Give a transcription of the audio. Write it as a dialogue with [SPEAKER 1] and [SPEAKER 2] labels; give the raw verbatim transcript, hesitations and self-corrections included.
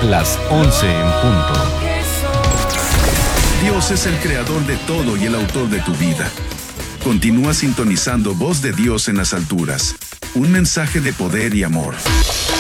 [SPEAKER 1] las once en punto.
[SPEAKER 2] Dios es el creador de todo y el autor de tu vida. Continúa sintonizando Voz de Dios en las alturas. Un mensaje de poder y amor.